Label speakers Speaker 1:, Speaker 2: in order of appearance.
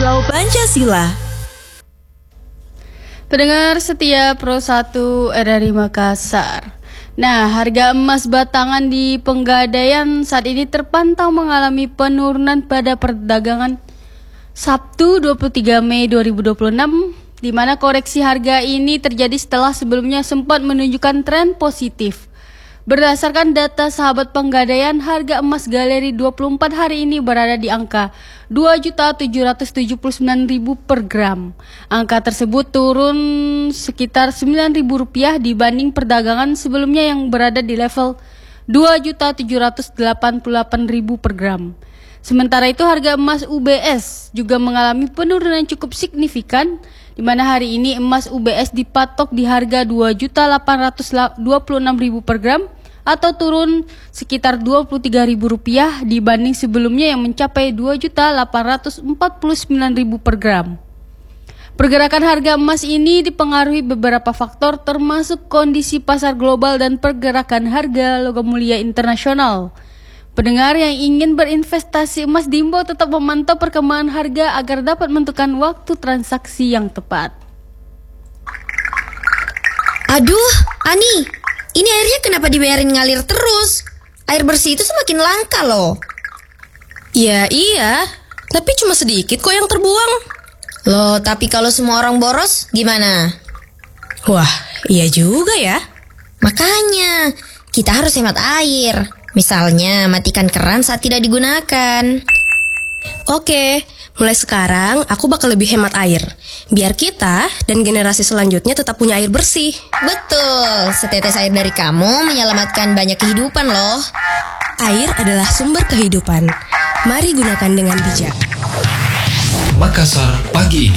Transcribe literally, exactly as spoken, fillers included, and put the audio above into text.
Speaker 1: Kilau Pancasila.
Speaker 2: Pendengar setia Pro satu R R I Makassar. Nah, harga emas batangan di Penggadaian saat ini terpantau mengalami penurunan pada perdagangan Sabtu dua puluh tiga Mei dua ribu dua puluh enam, di mana koreksi harga ini terjadi setelah sebelumnya sempat menunjukkan tren positif. Berdasarkan data Sahabat Penggadaian, harga emas galeri dua puluh empat hari ini berada di angka dua juta tujuh ratus tujuh puluh sembilan ribu per gram. Angka tersebut turun sekitar sembilan ribu rupiah dibanding perdagangan sebelumnya yang berada di level dua juta tujuh ratus delapan puluh delapan ribu per gram. Sementara itu harga emas U B S juga mengalami penurunan cukup signifikan, di mana hari ini emas U B S dipatok di harga dua juta delapan ratus dua puluh enam ribu per gram atau turun sekitar dua puluh tiga ribu rupiah dibanding sebelumnya yang mencapai dua juta delapan ratus empat puluh sembilan ribu per gram. Pergerakan harga emas ini dipengaruhi beberapa faktor termasuk kondisi pasar global dan pergerakan harga logam mulia internasional. Pendengar yang ingin berinvestasi emas diimbau tetap memantau perkembangan harga agar dapat menentukan waktu transaksi yang tepat.
Speaker 3: Aduh, Ani, ini airnya kenapa dibiarin ngalir terus? Air bersih itu semakin langka loh.
Speaker 1: Ya iya, tapi cuma sedikit kok yang terbuang.
Speaker 3: Loh, tapi kalau semua orang boros gimana?
Speaker 1: Wah, iya juga ya.
Speaker 3: Makanya, kita harus hemat air. Misalnya, matikan keran saat tidak digunakan.
Speaker 1: Oke, mulai sekarang aku bakal lebih hemat air, biar kita dan generasi selanjutnya tetap punya air bersih.
Speaker 3: Betul, setetes air dari kamu menyelamatkan banyak kehidupan loh.
Speaker 1: Air adalah sumber kehidupan. Mari gunakan dengan bijak.
Speaker 4: Makassar pagi ini.